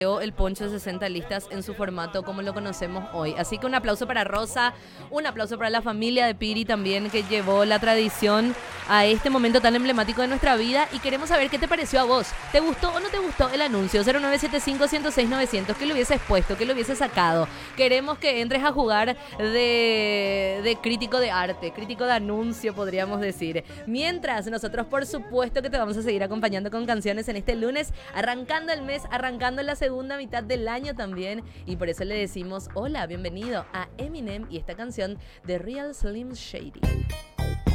el poncho de 60 listas en su formato como lo conocemos hoy. Así que un aplauso para Rosa, un aplauso para la familia de Piri también que llevó la tradición a este momento tan emblemático de nuestra vida y queremos saber qué te pareció a vos. ¿Te gustó o no te gustó el anuncio? 0975-106-900, ¿qué le hubieses puesto? ¿Qué le hubieses sacado? Queremos que entres a jugar de crítico de arte, crítico de anuncio podríamos decir. Mientras nosotros por supuesto que te vamos a seguir acompañando con canciones en este lunes, arrancando el mes, arrancando la segunda mitad del año también, y por eso le decimos hola, bienvenido a Eminem y esta canción de Real Slim Shady.